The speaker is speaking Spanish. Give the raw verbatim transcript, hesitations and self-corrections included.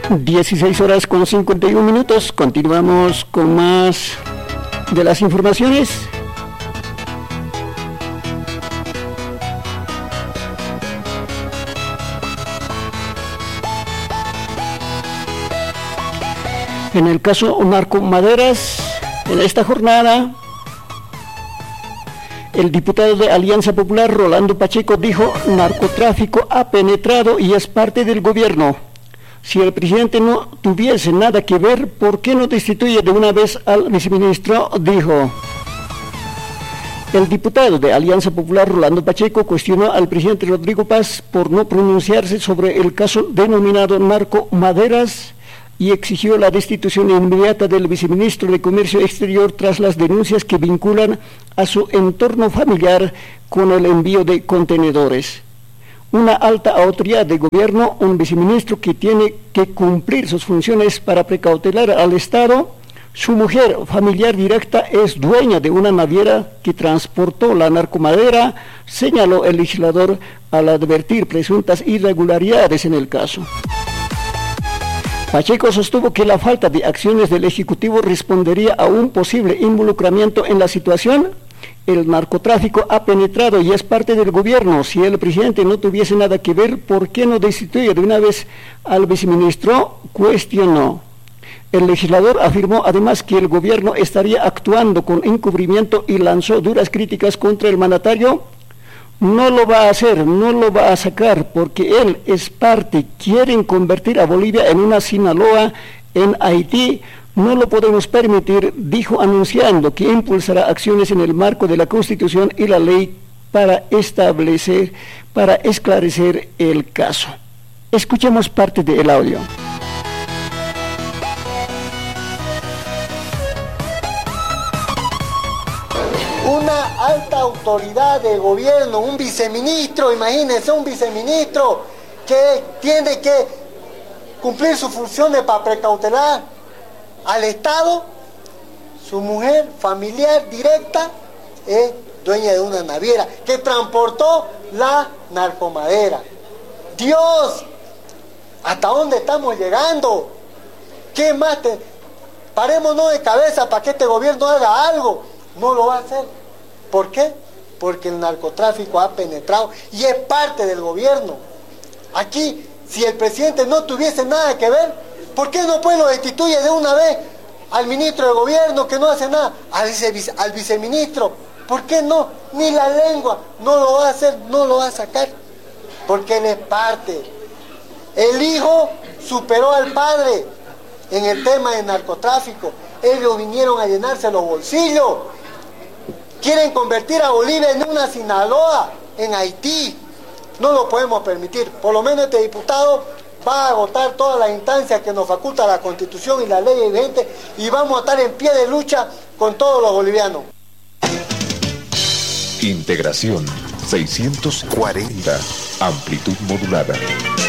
dieciséis horas con cincuenta y uno minutos. Continuamos con más de las informaciones. En el caso Narcomaderas, en esta jornada, el diputado de Alianza Popular, Rolando Pacheco, dijo: narcotráfico ha penetrado y es parte del gobierno. Si el presidente no tuviese nada que ver, ¿por qué no destituye de una vez al viceministro?, dijo. El diputado de Alianza Popular, Rolando Pacheco, cuestionó al presidente Rodrigo Paz por no pronunciarse sobre el caso denominado Narcomaderas y exigió la destitución inmediata del viceministro de Comercio Exterior tras las denuncias que vinculan a su entorno familiar con el envío de contenedores. Una alta autoridad de gobierno, un viceministro que tiene que cumplir sus funciones para precautelar al Estado. Su mujer familiar directa es dueña de una naviera que transportó la narcomadera, señaló el legislador al advertir presuntas irregularidades en el caso. Pacheco sostuvo que la falta de acciones del Ejecutivo respondería a un posible involucramiento en la situación. El narcotráfico ha penetrado y es parte del gobierno. Si el presidente no tuviese nada que ver, ¿por qué no destituye de una vez al viceministro?, cuestionó. El legislador afirmó además que el gobierno estaría actuando con encubrimiento y lanzó duras críticas contra el mandatario. No lo va a hacer, no lo va a sacar, porque él es parte. Quieren convertir a Bolivia en una Sinaloa en Haití. No lo podemos permitir, dijo, anunciando que impulsará acciones en el marco de la Constitución y la ley para establecer, para esclarecer el caso. Escuchemos parte del audio. Una alta autoridad de gobierno, un viceministro, imagínense, un viceministro que tiene que cumplir sus funciones para precautelar al Estado. Su mujer familiar directa es dueña de una naviera que transportó la narcomadera. Dios, ¿hasta dónde estamos llegando? ¿Qué más? Te... Parémonos de cabeza para que este gobierno haga algo. No lo va a hacer. ¿Por qué? Porque el narcotráfico ha penetrado y es parte del gobierno. Aquí, si el presidente no tuviese nada que ver, ¿por qué no pues lo destituye de una vez al ministro de gobierno que no hace nada? Al, vice, al viceministro. ¿Por qué no? Ni la lengua no lo va a hacer, no lo va a sacar. Porque él es parte. El hijo superó al padre en el tema del narcotráfico. Ellos vinieron a llenarse los bolsillos. Quieren convertir a Bolivia en una Sinaloa, en Haití. No lo podemos permitir. Por lo menos este diputado va a agotar todas las instancias que nos faculta la Constitución y la ley vigente y vamos a estar en pie de lucha con todos los bolivianos. Integración seiscientos cuarenta, amplitud modulada.